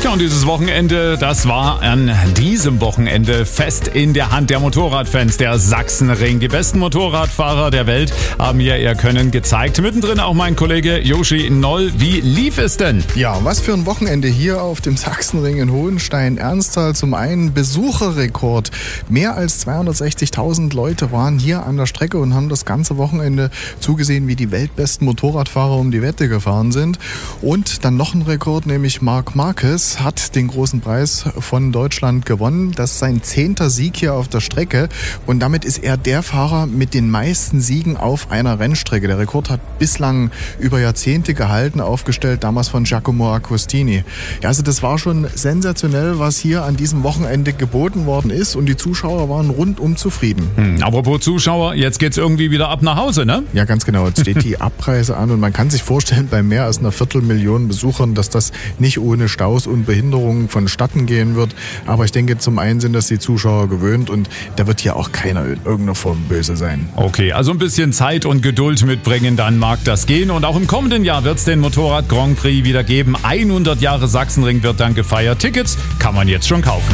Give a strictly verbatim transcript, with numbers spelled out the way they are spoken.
Ja, und dieses Wochenende, das war an diesem Wochenende fest in der Hand der Motorradfans, der Sachsenring. Die besten Motorradfahrer der Welt haben hier ihr Können gezeigt. Mittendrin auch mein Kollege Yoshi Noll. Wie lief es denn? Ja, was für ein Wochenende hier auf dem Sachsenring in Hohenstein-Ernsthal. Zum einen Besucherrekord. Mehr als zweihundertsechzigtausend Leute waren hier an der Strecke und haben das ganze Wochenende zugesehen, wie die weltbesten Motorradfahrer um die Wette gefahren sind. Und dann noch ein Rekord, nämlich Marc Marquez hat den großen Preis von Deutschland gewonnen. Das ist sein zehnter Sieg hier auf der Strecke und damit ist er der Fahrer mit den meisten Siegen auf einer Rennstrecke. Der Rekord hat bislang über Jahrzehnte gehalten, aufgestellt damals von Giacomo Agostini. Ja, also das war schon sensationell, was hier an diesem Wochenende geboten worden ist und die Zuschauer waren rundum zufrieden. Hm, apropos Zuschauer, jetzt geht's irgendwie wieder ab nach Hause, ne? Ja, ganz genau. Jetzt steht die Abreise an und man kann sich vorstellen, bei mehr als einer Viertelmillion Besuchern, dass das nicht ohne Staus und Behinderungen vonstatten gehen wird. Aber ich denke, zum einen sind das die Zuschauer gewöhnt und da wird hier auch keiner in irgendeiner Form böse sein. Okay, also ein bisschen Zeit und Geduld mitbringen, dann mag das gehen. Und auch im kommenden Jahr wird es den Motorrad Grand Prix wieder geben. hundert Jahre Sachsenring wird dann gefeiert. Tickets kann man jetzt schon kaufen.